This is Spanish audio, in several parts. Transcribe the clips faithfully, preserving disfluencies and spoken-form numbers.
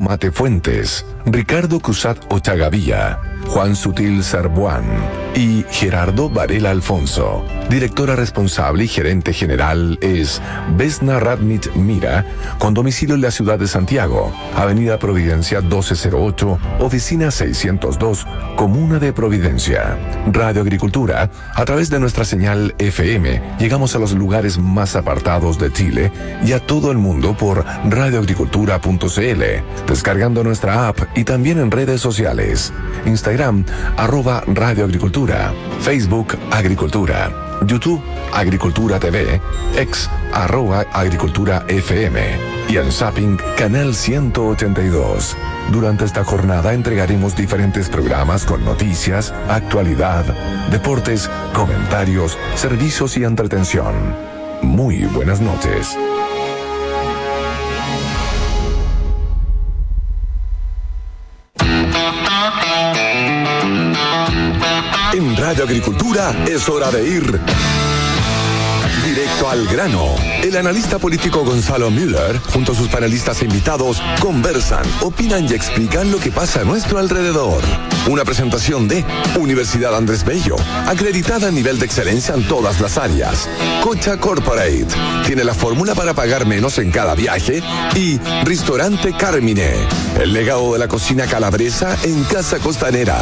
Mate Fuentes, Ricardo Cusat Ochagavía, Juan Sutil Sarbuán y Gerardo Varela Alfonso. Directora responsable y gerente general es Vesna Radnit Mira, con domicilio en la ciudad de Santiago, Avenida Providencia doce cero ocho, Oficina seiscientos dos, Comuna de Providencia. Radio Agricultura, a través de nuestra señal F M, llegamos a los lugares más apartados de Chile y a todo el mundo por radioagricultura punto c l, descargando nuestra app y también en redes sociales. Instagram, arroba Radio Agricultura, Facebook Agricultura, YouTube Agricultura T V, X arroba Agricultura F M y en Zapping Canal ciento ochenta y dos. Durante esta jornada entregaremos diferentes programas con noticias, actualidad, deportes, comentarios, servicios y entretención. Muy buenas noches. En Radio Agricultura es hora de ir directo al grano. El analista político Gonzalo Müller, junto a sus panelistas e invitados, conversan, opinan y explican lo que pasa a nuestro alrededor. Una presentación de Universidad Andrés Bello, acreditada a nivel de excelencia en todas las áreas. Cocha Corporate, tiene la fórmula para pagar menos en cada viaje. Y Restaurante Carmine, el legado de la cocina calabresa en Casa Costanera.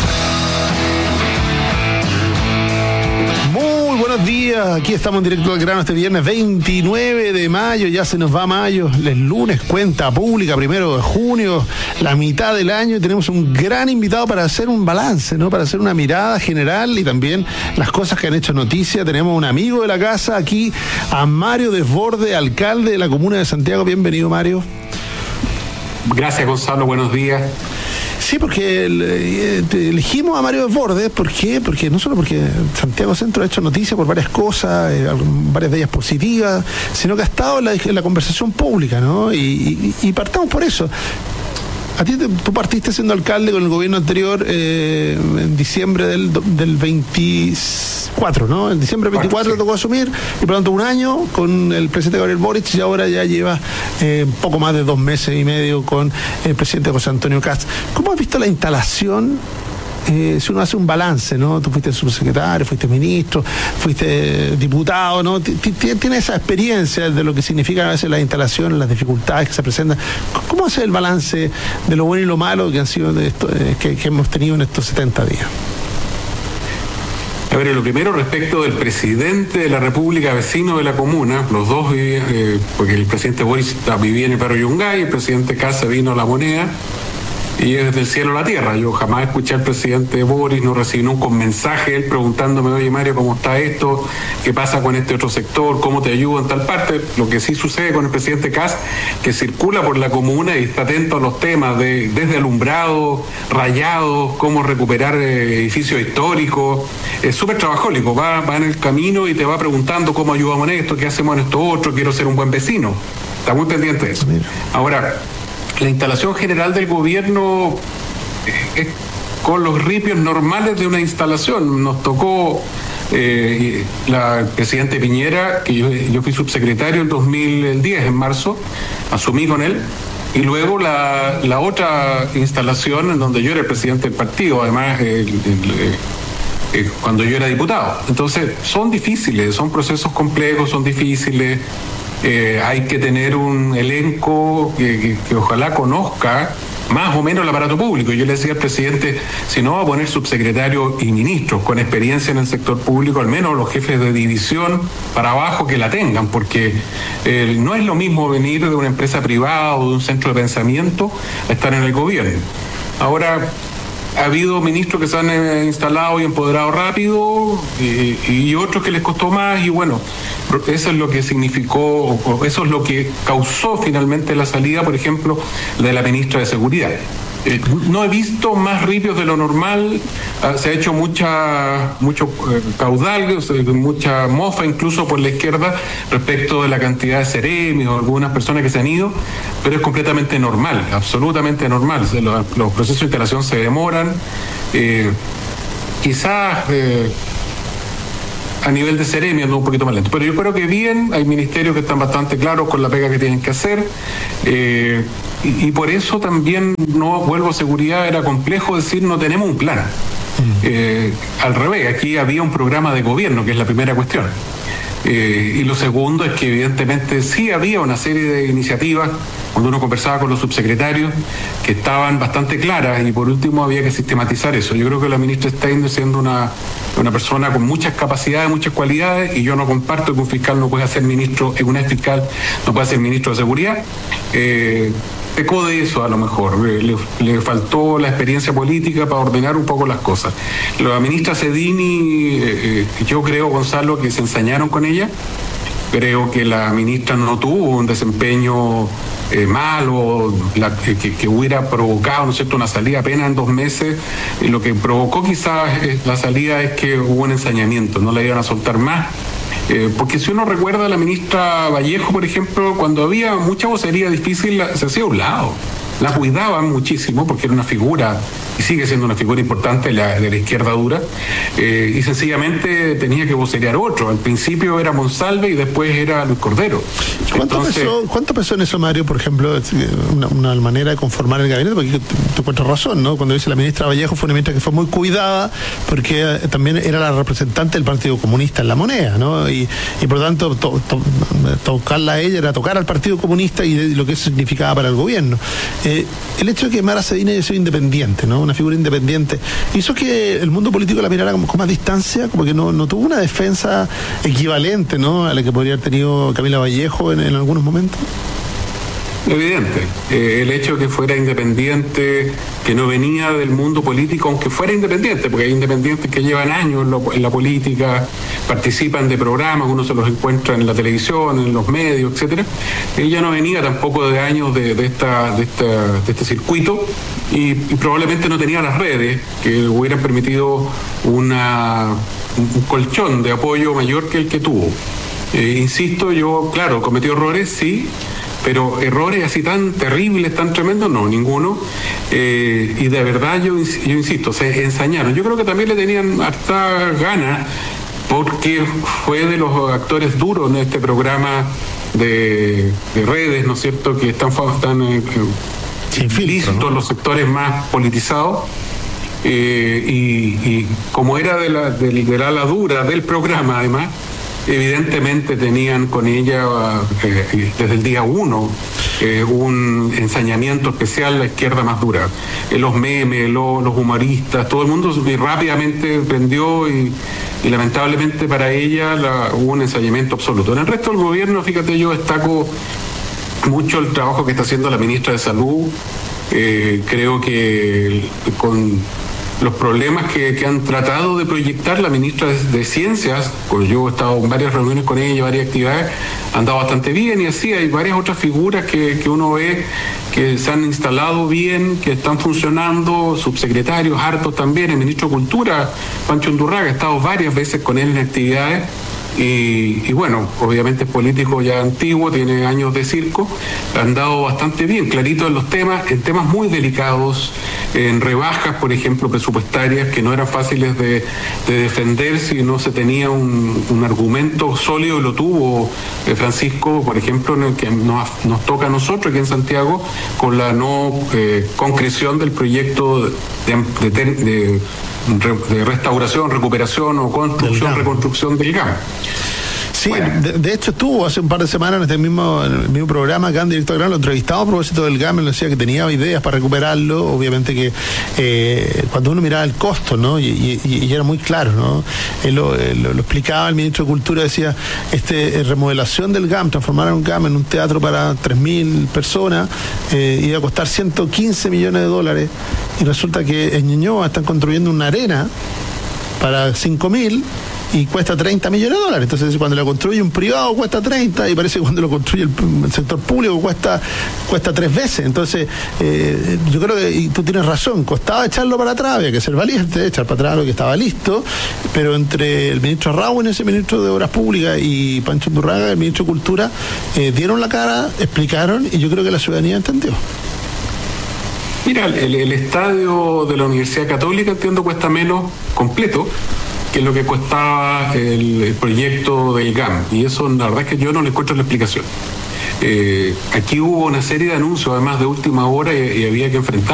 Buenos días, aquí estamos en directo al grano este viernes veintinueve de mayo, ya se nos va mayo, el lunes cuenta pública, primero de junio, la mitad del año, y tenemos un gran invitado para hacer un balance, ¿no? Para hacer una mirada general y también las cosas que han hecho noticia. Tenemos un amigo de la casa aquí, a Mario Desbordes, alcalde de la comuna de Santiago. Bienvenido, Mario. Gracias, Gonzalo, buenos días. Sí, porque elegimos a Mario Desbordes. ¿Por qué? Porque no solo porque Santiago Centro ha hecho noticia por varias cosas, eh, varias de ellas positivas, sino que ha estado en la, en la conversación pública, ¿no? Y, y, y partamos por eso. A ti te, tú partiste siendo alcalde con el gobierno anterior eh, en diciembre del, del veinticuatro, ¿no? En diciembre del veinticuatro te tocó asumir, y por lo tanto un año con el presidente Gabriel Boric, y ahora ya lleva eh, poco más de dos meses y medio con el presidente José Antonio Kast. ¿Cómo has visto la instalación? Eh, si uno hace un balance, ¿no? Tú fuiste subsecretario, fuiste ministro, fuiste diputado, ¿no? Tienes esa experiencia de lo que significan a veces las instalaciones, las dificultades que se presentan. ¿Cómo hace el balance de lo bueno y lo malo que han sido de esto, eh, que, que hemos tenido en estos setenta días? A ver, lo primero respecto del presidente de la República, vecino de la comuna, los dos vivían, eh, porque el presidente Boris vivía en el barrio Yungay, el presidente Kast vino a La Moneda, y es desde el cielo a la tierra. Yo jamás escuché al presidente Boris, no recibí nunca un mensaje él preguntándome, oye Mario, ¿cómo está esto? ¿Qué pasa con este otro sector? ¿Cómo te ayudo en tal parte? Lo que sí sucede con el presidente Kast, que circula por la comuna y está atento a los temas de desde alumbrado, rayado, cómo recuperar eh, edificios históricos. Es súper trabajólico, va, va en el camino y te va preguntando cómo ayudamos en esto, qué hacemos en esto otro, quiero ser un buen vecino. Está muy pendiente de eso. Ahora, la instalación general del gobierno es con los ripios normales de una instalación. Nos tocó eh, la, el presidente Piñera, que yo, yo fui subsecretario en dos mil diez, en marzo, asumí con él, y luego la, la otra instalación en donde yo era el presidente del partido, además el, el, el, cuando yo era diputado. Entonces son difíciles, son procesos complejos, son difíciles. Eh, hay que tener un elenco que, que, que ojalá conozca más o menos el aparato público. Yo le decía al presidente, si no va a poner subsecretarios y ministros con experiencia en el sector público, al menos los jefes de división para abajo que la tengan, porque eh, no es lo mismo venir de una empresa privada o de un centro de pensamiento a estar en el gobierno. Ahora, ha habido ministros que se han eh, instalado y empoderado rápido y, y otros que les costó más, y bueno, eso es lo que significó, eso es lo que causó finalmente la salida, por ejemplo, de la ministra de Seguridad. Eh, no he visto más ripios de lo normal, uh, se ha hecho mucha mucho eh, caudal, o sea, mucha mofa incluso por la izquierda respecto de la cantidad de seremios o algunas personas que se han ido, pero es completamente normal, absolutamente normal. O sea, los, los procesos de instalación se demoran, eh, quizás eh, a nivel de seremio ando un poquito más lento, pero yo creo que bien, hay ministerios que están bastante claros con la pega que tienen que hacer, eh, y, y por eso también, no vuelvo a seguridad, era complejo decir no tenemos un plan. Mm. Eh, al revés, aquí había un programa de gobierno, que es la primera cuestión. Eh, y lo segundo es que evidentemente sí había una serie de iniciativas, cuando uno conversaba con los subsecretarios, que estaban bastante claras, y por último había que sistematizar eso. Yo creo que la ministra Steiner, siendo una, una persona con muchas capacidades, muchas cualidades, y yo no comparto que un fiscal no pueda ser ministro, una fiscal no pueda ser ministro de seguridad, eh, pecó de eso a lo mejor, le, le faltó la experiencia política para ordenar un poco las cosas. La ministra Sedini, eh, yo creo, Gonzalo, que se ensañaron con ella. Creo que la ministra no tuvo un desempeño eh, malo, la, que, que hubiera provocado, ¿no es cierto?, una salida apenas en dos meses. Y lo que provocó quizás eh, la salida es que hubo un ensañamiento, no la iban a soltar más. Eh, porque si uno recuerda a la ministra Vallejo, por ejemplo, cuando había mucha vocería difícil, se hacía a un lado. La cuidaban muchísimo porque era una figura, y sigue siendo una figura importante de la, de la izquierda dura, eh, y sencillamente tenía que vocerear otro. Al principio era Monsalve y después era Luis Cordero. ¿Cuánto, Entonces, pesó, ¿Cuánto pesó en eso, Mario, por ejemplo, una, una manera de conformar el gabinete? Porque tú encuentras razón, ¿no? Cuando dice la ministra Vallejo, fue una ministra que fue muy cuidada porque eh, también era la representante del Partido Comunista en La Moneda, ¿no? Y, y por lo tanto, to, to, tocarla a ella era tocar al Partido Comunista y de, lo que eso significaba para el gobierno. Eh, el hecho de que Mara Sedini haya sido independiente, ¿no? Una figura independiente, hizo que el mundo político la mirara como con más distancia, como que no, no tuvo una defensa equivalente, ¿no?, a la que podría haber tenido Camila Vallejo en, en algunos momentos. Evidente. Eh, el hecho de que fuera independiente, que no venía del mundo político, aunque fuera independiente, porque hay independientes que llevan años en, lo, en la política, participan de programas, uno se los encuentra en la televisión, en los medios, etcétera. Ella no venía tampoco de años de, de, esta, de, esta, de este circuito, y, y probablemente no tenía las redes que hubieran permitido una, un colchón de apoyo mayor que el que tuvo. Eh, insisto, yo, claro, cometió errores, sí, pero errores así tan terribles, tan tremendos, no, ninguno. Eh, y de verdad yo, yo insisto, se ensañaron. Yo creo que también le tenían harta ganas, porque fue de los actores duros en este programa de, de redes, ¿no es cierto?, que están, están eh, listos, ¿no?, los sectores más politizados. Eh, y, y como era de la, de, de la ala dura del programa, además, evidentemente tenían con ella eh, desde el día uno eh, un ensañamiento especial, la izquierda más dura. Eh, los memes, lo, los humoristas, todo el mundo rápidamente prendió y, y lamentablemente para ella la, hubo un ensañamiento absoluto. En el resto del gobierno, fíjate, yo destaco mucho el trabajo que está haciendo la ministra de Salud. Eh, creo que con los problemas que, que han tratado de proyectar la ministra de, de Ciencias, pues yo he estado en varias reuniones con ella, varias actividades, han andado bastante bien, y así hay varias otras figuras que, que uno ve que se han instalado bien, que están funcionando, subsecretarios hartos también. El ministro de Cultura, Pancho Undurraga, he estado varias veces con él en actividades. Y, y bueno, obviamente es político ya antiguo, tiene años de circo, han dado bastante bien, clarito en los temas, en temas muy delicados, en rebajas, por ejemplo, presupuestarias, que no eran fáciles de, de defender si no se tenía un, un argumento sólido, y lo tuvo eh, Francisco, por ejemplo, en el que nos, nos toca a nosotros aquí en Santiago, con la no eh, concreción del proyecto de, de, de de restauración, recuperación o construcción, reconstrucción del G A M. Sí, bueno. de, de hecho estuvo hace un par de semanas en este mismo, en el mismo programa acá en Directo al Grano, lo entrevistaba a propósito del G A M, él decía que tenía ideas para recuperarlo, obviamente que eh, cuando uno miraba el costo, ¿no? Y, y, y era muy claro, ¿no? Él lo, él lo, lo explicaba, el ministro de Cultura decía, este remodelación del G A M, transformar un G A M en un teatro para tres mil personas, eh, iba a costar ciento quince millones de dólares, y resulta que en Ñuñoa están construyendo una arena para cinco mil y cuesta treinta millones de dólares. Entonces, cuando lo construye un privado cuesta treinta, y parece que cuando lo construye el, el sector público cuesta cuesta tres veces. Entonces, eh, yo creo que, y tú tienes razón, costaba echarlo para atrás, había que ser valiente, echar para atrás lo que estaba listo, pero entre el ministro Raúl, ese ministro de Obras Públicas, y Pancho Undurraga, el ministro de Cultura, eh, dieron la cara, explicaron, y yo creo que la ciudadanía entendió. Mira, el, el estadio de la Universidad Católica, entiendo, cuesta menos completo que lo que costaba el, el proyecto del G A M, y eso la verdad es que yo no le encuentro la explicación. Eh, aquí hubo una serie de anuncios, además de última hora, y, y había que enfrentar